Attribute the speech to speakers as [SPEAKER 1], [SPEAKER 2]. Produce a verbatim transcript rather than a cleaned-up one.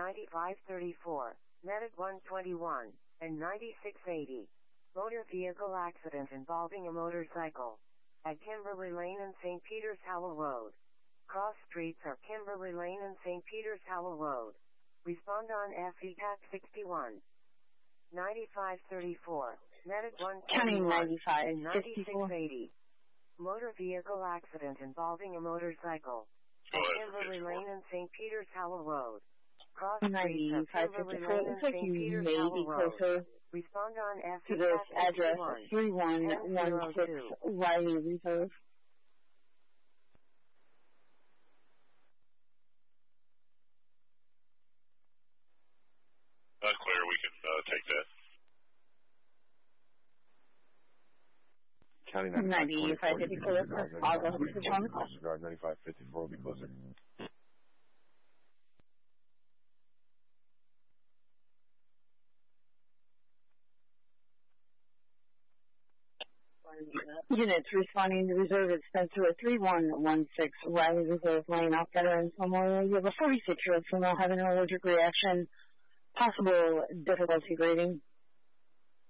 [SPEAKER 1] ninety-five thirty-four, Medic one twenty-one, and ninety-six eighty. Motor vehicle accident involving a motorcycle. At Kimberly Lane and Saint Peter's Howell Road. Cross streets are Kimberly Lane and Saint Peter's Howell Road. Respond on F E T A C sixty-one. ninety-five thirty-four, Medic one twenty-one, and ninety-six eighty. Motor vehicle accident involving a motorcycle. At Kimberly Lane and Saint Peter's Howell Road. Cross streets are Kimberly Lane and Saint Peter's Howell Road. Respond on F E T A C
[SPEAKER 2] to this address, three one one six Riley Reserve.
[SPEAKER 3] Not clear. We can uh, take that.
[SPEAKER 4] County ninety-five fifty-four, disregard ninety-five fifty-four will be closer.
[SPEAKER 2] Units responding to reserve at Spencer at three one one six Riley Reserve Lane off Veterans Memorial. You have a forty-six-year-old female having an allergic reaction, possible difficulty breathing.